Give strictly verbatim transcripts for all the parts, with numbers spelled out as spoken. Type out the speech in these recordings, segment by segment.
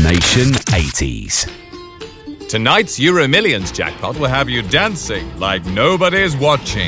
Nation eighties. Tonight's Euro Millions jackpot will have you dancing like nobody's watching.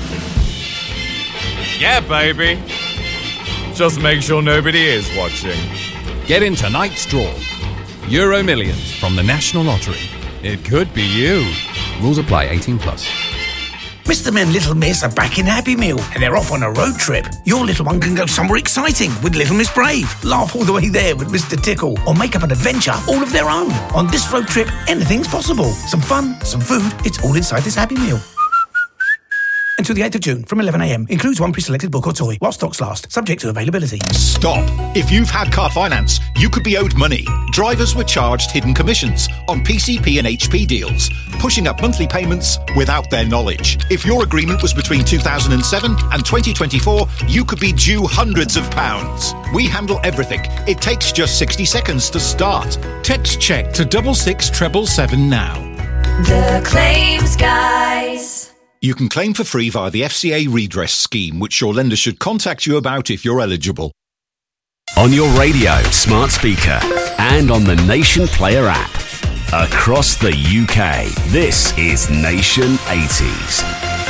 Yeah, baby. Just make sure nobody is watching. Get in tonight's draw. Euro Millions from the National Lottery. It could be you. Rules apply. eighteen plus. Mister Men, Little Miss are back in Happy Meal and they're off on a road trip. Your little one can go somewhere exciting with Little Miss Brave, laugh all the way there with Mister Tickle, or make up an adventure all of their own. On this road trip, anything's possible. Some fun, some food, it's all inside this Happy Meal. Until the eighth of June from eleven a m. Includes one pre-selected book or toy while stocks last, subject to availability. Stop. If you've had car finance, you could be owed money. Drivers were charged hidden commissions on P C P and H P deals, pushing up monthly payments without their knowledge. If your agreement was between two thousand seven and twenty twenty-four, you could be due hundreds of pounds. We handle everything. It takes just sixty seconds to start. Text check to double six treble seven now. The Claims Guys. You can claim for free via the F C A redress scheme, which your lender should contact you about if you're eligible. On your radio, smart speaker, and on the Nation Player app. Across the U K, this is Nation eighties.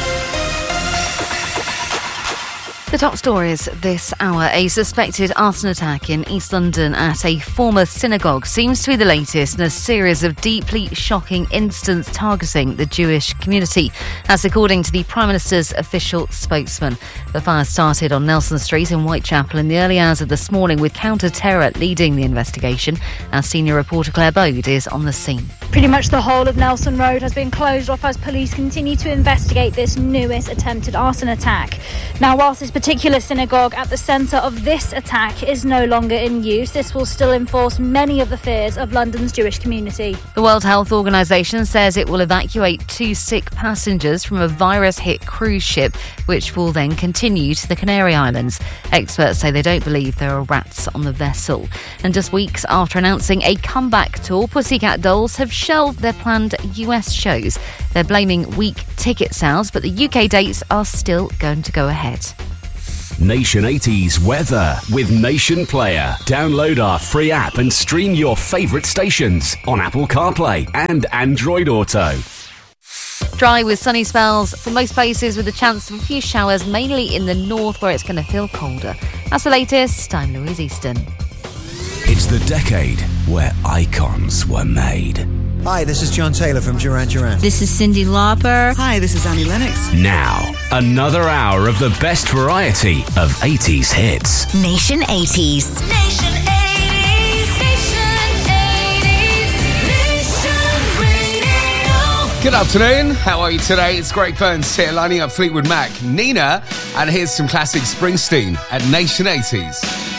The top stories this hour. A suspected arson attack in East London at a former synagogue seems to be the latest in a series of deeply shocking incidents targeting the Jewish community. That's according to the Prime Minister's official spokesman. The fire started on Nelson Street in Whitechapel in the early hours of this morning, with counter-terror leading the investigation. Our senior reporter Claire Bode is on the scene. Pretty much the whole of Nelson Road has been closed off as police continue to investigate this newest attempted arson attack. Now, whilst this particular synagogue at the centre of this attack is no longer in use, this will still enforce many of the fears of London's Jewish community. The World Health Organization says it will evacuate two sick passengers from a virus-hit cruise ship, which will then continue to the Canary Islands. Experts say they don't believe there are rats on the vessel. And just weeks after announcing a comeback tour, Pussycat Dolls have shelved their planned U S shows. They're blaming weak ticket sales, but the U K dates are still going to go ahead. Nation eighties weather with Nation Player. Download our free app and stream your favourite stations on Apple CarPlay and Android Auto. Dry with sunny spells for most places, with a chance of a few showers, mainly in the north where it's going to feel colder. That's the latest. I'm Louise Easton. It's the decade where icons were made. Hi, this is John Taylor from Duran Duran. This is Cyndi Lauper. Hi, this is Annie Lennox. Now, another hour of the best variety of eighties hits. Nation eighties. Nation eighties. Nation eighties. Nation Radio. Good afternoon. How are you today? It's Greg Burns here, lining up Fleetwood Mac, Nina, and here's some classic Springsteen at Nation eighties.